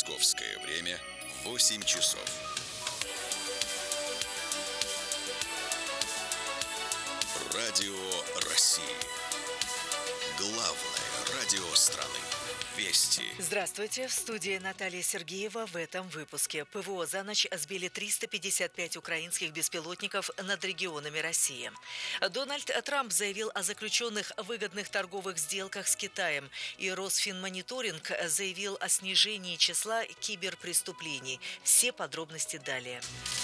Московское время 8 часов. Радио России. Главное радио страны. Вести. Здравствуйте. В студии Наталья Сергеева. В этом выпуске. ПВО за ночь сбили 355 украинских беспилотников над регионами России. Дональд Трамп заявил о заключенных выгодных торговых сделках с Китаем. И Росфинмониторинг заявил о снижении числа киберпреступлений. Все подробности далее.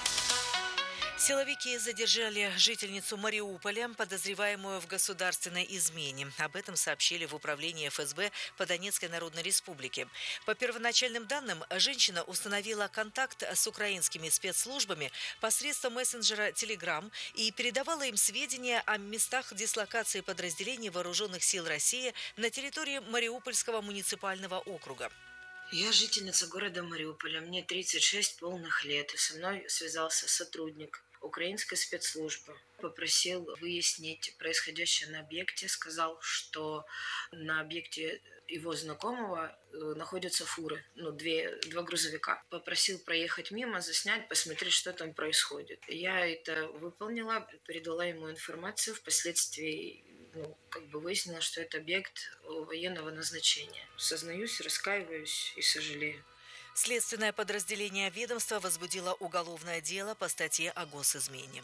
Силовики задержали жительницу Мариуполя, подозреваемую в государственной измене. Об этом сообщили в управлении ФСБ по Донецкой Народной Республике. По первоначальным данным, женщина установила контакт с украинскими спецслужбами посредством мессенджера Telegram и передавала им сведения о местах дислокации подразделений Вооруженных сил России на территории Мариупольского муниципального округа. Я жительница города Мариуполя, мне 36 полных лет, и со мной связался сотрудник украинской спецслужбы. Попросил выяснить происходящее на объекте, сказал, что на объекте его знакомого находятся фуры, два грузовика. Попросил проехать мимо, заснять, посмотреть, что там происходит. Я это выполнила, передала ему информацию, впоследствии выяснила, что это объект военного назначения. Сознаюсь, раскаиваюсь и сожалею. Следственное подразделение ведомства возбудило уголовное дело по статье о госизмене.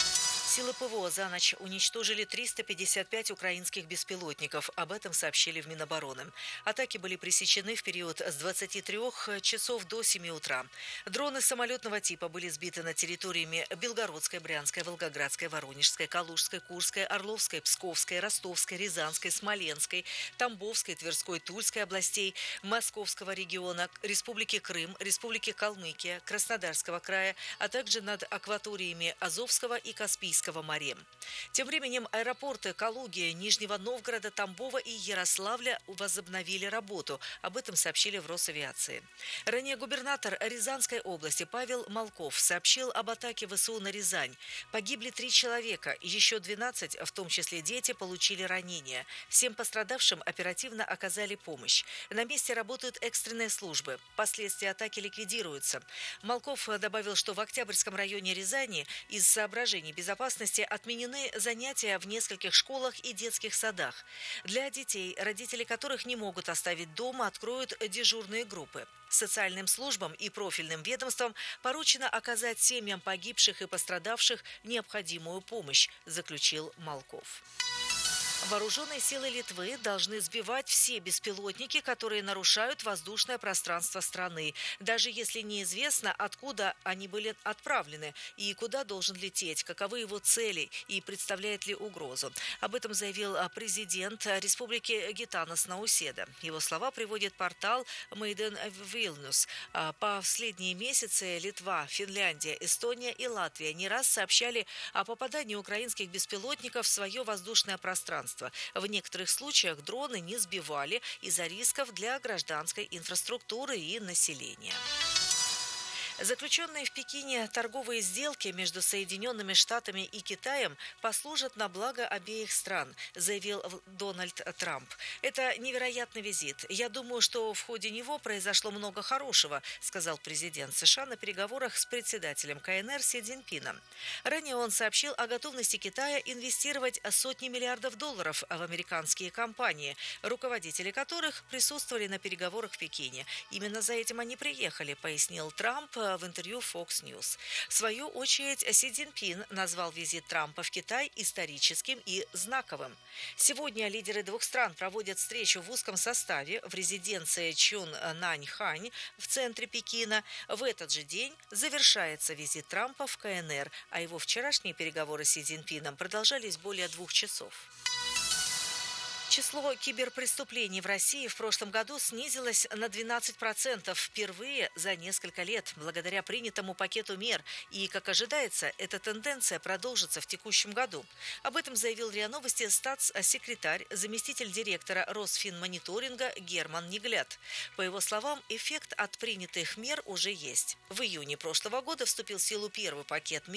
Силы ПВО за ночь уничтожили 355 украинских беспилотников. Об этом сообщили в Минобороны. Атаки были пресечены в период с 23 часов до 7 утра. Дроны самолетного типа были сбиты над территориями Белгородской, Брянской, Волгоградской, Воронежской, Калужской, Курской, Орловской, Псковской, Ростовской, Рязанской, Смоленской, Тамбовской, Тверской, Тульской областей, Московского региона, Республики Крым, Республики Калмыкия, Краснодарского края, а также над акваториями Азовского и Каспийского моря. Тем временем аэропорты Калуги, Нижнего Новгорода, Тамбова и Ярославля возобновили работу. Об этом сообщили в Росавиации. Ранее губернатор Рязанской области Павел Малков сообщил об атаке ВСУ на Рязань. Погибли 3 человека, еще 12, в том числе дети, получили ранения. Всем пострадавшим оперативно оказали помощь. На месте работают экстренные службы. Последствия атаки ликвидируются. Малков добавил, что в Октябрьском районе Рязани из соображений безопасности отменены занятия в нескольких школах и детских садах. Для детей, родители которых не могут оставить дома, откроют дежурные группы. Социальным службам и профильным ведомствам поручено оказать семьям погибших и пострадавших необходимую помощь, заключил Малков. Вооруженные силы Литвы должны сбивать все беспилотники, которые нарушают воздушное пространство страны, даже если неизвестно, откуда они были отправлены и куда должен лететь, каковы его цели и представляет ли угрозу. Об этом заявил президент Республики Гитанас Науседа. Его слова приводит портал Maidan Vilnius. Последние месяцы Литва, Финляндия, Эстония и Латвия не раз сообщали о попадании украинских беспилотников в свое воздушное пространство. В некоторых случаях дроны не сбивали из-за рисков для гражданской инфраструктуры и населения. Заключенные в Пекине торговые сделки между Соединенными Штатами и Китаем послужат на благо обеих стран, заявил Дональд Трамп. Это невероятный визит. Я думаю, что в ходе него произошло много хорошего, сказал президент США на переговорах с председателем КНР Си Цзиньпином. Ранее он сообщил о готовности Китая инвестировать сотни миллиардов долларов в американские компании, руководители которых присутствовали на переговорах в Пекине. Именно за этим они приехали, пояснил Трамп в интервью Fox News. В свою очередь, Си Цзиньпин назвал визит Трампа в Китай историческим и знаковым. Сегодня лидеры двух стран проводят встречу в узком составе в резиденции Чуннаньхань в центре Пекина. В этот же день завершается визит Трампа в КНР, а его вчерашние переговоры с Си Цзиньпином продолжались более 2 часов. Число киберпреступлений в России в прошлом году снизилось на 12% впервые за несколько лет, благодаря принятому пакету мер. И, как ожидается, эта тенденция продолжится в текущем году. Об этом заявил РИА Новости статс-секретарь, заместитель директора Росфинмониторинга Герман Негляд. По его словам, эффект от принятых мер уже есть. В июне прошлого года вступил в силу первый пакет мер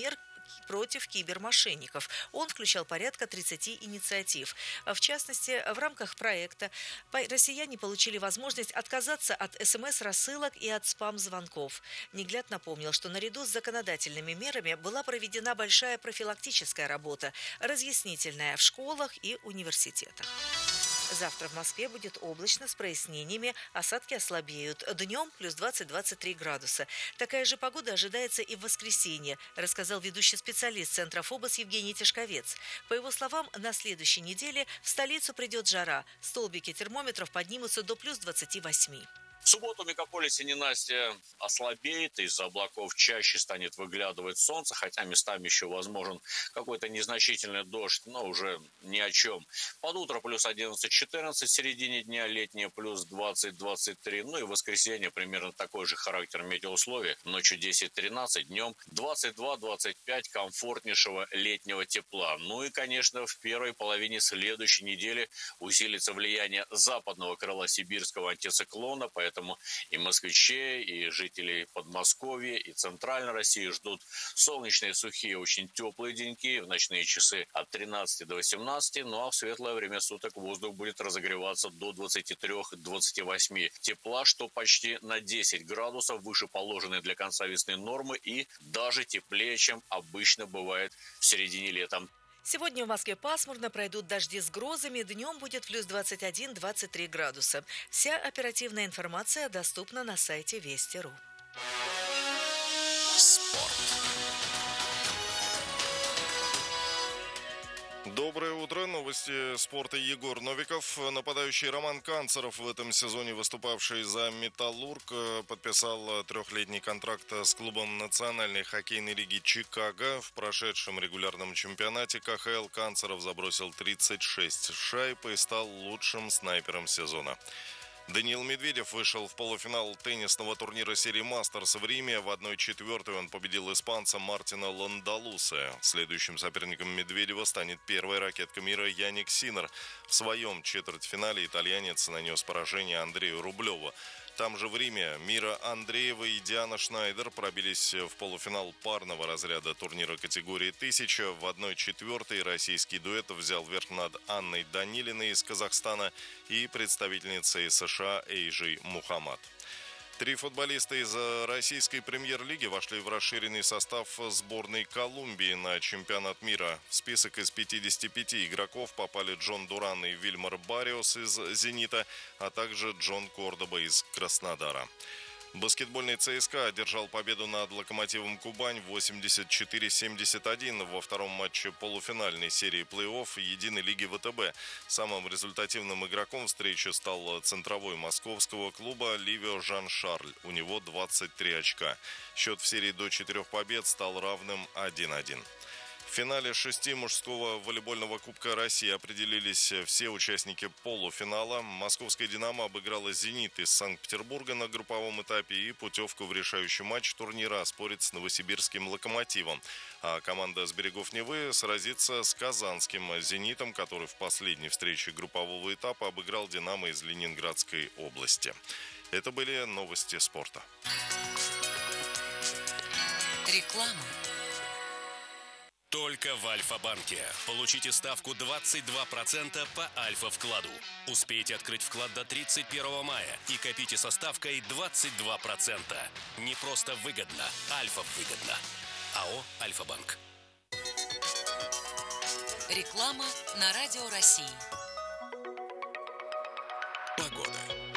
против кибермошенников. Он включал порядка 30 инициатив. В частности, в рамках проекта россияне получили возможность отказаться от СМС-рассылок и от спам-звонков. Негляд напомнил, что наряду с законодательными мерами была проведена большая профилактическая работа, разъяснительная в школах и университетах. Завтра в Москве будет облачно с прояснениями, осадки ослабеют. Днем плюс 20-23 градуса. Такая же погода ожидается и в воскресенье, рассказал ведущий специалист Центра ФОБОС Евгений Тишковец. По его словам, на следующей неделе в столицу придет жара. Столбики термометров поднимутся до плюс 28. В субботу в мегаполисе ненастье ослабеет, из-за облаков чаще станет выглядывать солнце, хотя местами еще возможен какой-то незначительный дождь, но уже ни о чем. Под утро плюс 11-14, в середине дня летнее плюс 20-23, ну и в воскресенье примерно такой же характер метеоусловий, ночью 10-13, днем 22-25 комфортнейшего летнего тепла. Ну и, конечно, в первой половине следующей недели усилится влияние западного крыла сибирского антициклона, поэтому и москвичей, и жителей Подмосковья, и Центральной России ждут солнечные, сухие, очень теплые деньки, в ночные часы от 13 до 18, ну а в светлое время суток воздух будет разогреваться до 23-28 тепла, что почти на 10 градусов выше положенной для конца весны нормы и даже теплее, чем обычно бывает в середине лета. Сегодня в Москве пасмурно, пройдут дожди с грозами, днем будет плюс 21-23 градуса. Вся оперативная информация доступна на сайте Вести.ру. Спорт. Доброе утро. Новости спорта. Егор Новиков. Нападающий Роман Канцеров, в этом сезоне выступавший за «Металлург», подписал трехлетний контракт с клубом Национальной хоккейной лиги Чикаго. В прошедшем регулярном чемпионате КХЛ Канцеров забросил 36 шайб и стал лучшим снайпером сезона. Даниил Медведев вышел в полуфинал теннисного турнира серии «Мастерс» в Риме. В 1/4 он победил испанца Мартина Ландалуса. Следующим соперником Медведева станет первая ракетка мира Яник Синнер. В своем четвертьфинале итальянец нанес поражение Андрею Рублеву. Там же в Риме Мира Андреева и Диана Шнайдер пробились в полуфинал парного разряда турнира категории 1000. В 1/4 российский дуэт взял верх над Анной Данилиной из Казахстана и представительницей США Эйжей Мухаммад. 3 футболиста из российской премьер-лиги вошли в расширенный состав сборной Колумбии на чемпионат мира. В список из 55 игроков попали Джон Дуран и Вильмар Барриос из «Зенита», а также Джон Кордоба из Краснодара. Баскетбольный ЦСКА одержал победу над «Локомотивом Кубань» 84-71 во втором матче полуфинальной серии плей-офф Единой лиги ВТБ. Самым результативным игроком встречи стал центровой московского клуба Ливио Жан-Шарль. У него 23 очка. Счет в серии до 4 побед стал равным 1-1. В финале 6 мужского волейбольного Кубка России определились все участники полуфинала. Московская «Динамо» обыграла «Зенит» из Санкт-Петербурга на групповом этапе и путевку в решающий матч турнира оспорит с новосибирским «Локомотивом». А команда с берегов Невы сразится с казанским «Зенитом», который в последней встрече группового этапа обыграл «Динамо» из Ленинградской области. Это были новости спорта. Реклама. Только в Альфа-банке. Получите ставку 22% по Альфа-вкладу. Успейте открыть вклад до 31 мая и копите со ставкой 22%. Не просто выгодно, Альфа-выгодно. АО «Альфа-банк». Реклама на Радио России. Погода.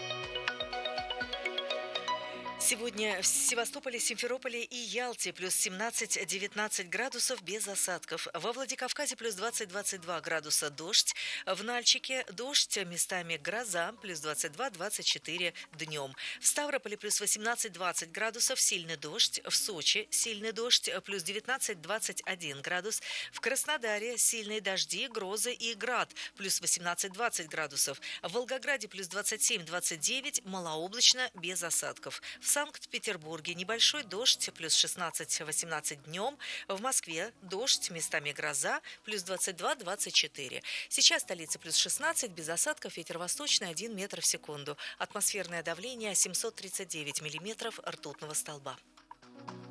Сегодня в Севастополе, Симферополе и Ялте плюс 17-19 градусов без осадков. Во Владикавказе плюс 20-22 градуса дождь. В Нальчике дождь, местами гроза, плюс 22-24 днем. В Ставрополе плюс 18-20 градусов, сильный дождь. В Сочи сильный дождь, плюс 19-21 градус. В Краснодаре сильные дожди, грозы и град, плюс 18-20 градусов. В Волгограде плюс 27-29, малооблачно, без осадков. В Санкт-Петербурге небольшой дождь, плюс 16-18 днем. В Москве дождь, местами гроза, плюс 22-24. Сейчас столица плюс 16, без осадков, ветер восточный 1 метр в секунду. Атмосферное давление 739 миллиметров ртутного столба.